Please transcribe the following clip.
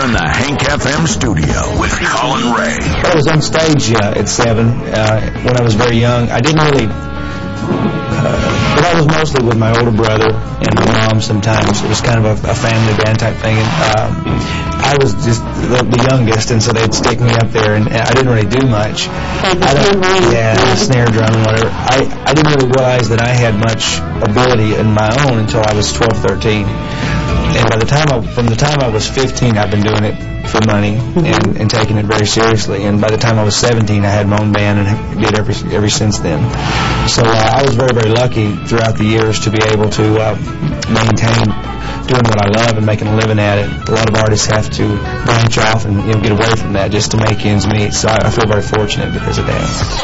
from the Hank FM studio with Colin Ray. I was on stage at 7 when I was very young. I didn't really... but I was mostly with my older brother and my mom sometimes. It was kind of a family band type thing. And I was just the youngest, and so they'd stick me up there, and I didn't really do much. The snare drum and whatever. I didn't really realize that I had much ability in my own until I was 12, 13. And from the time I was 15, I've been doing it for money and taking it very seriously. And by the time I was 17, I had my own band and did ever since then. So I was very, very lucky throughout the years to be able to maintain doing what I love and making a living at it. A lot of artists have to branch off and get away from that just to make ends meet. So I feel very fortunate because of that.